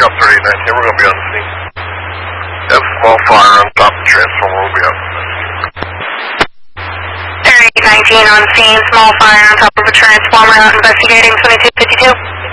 drop 3819, we're going to be on the scene. Have a small fire on top of the transformer, we'll be out. 3819 on scene, small fire on top of a transformer, not investigating 2252.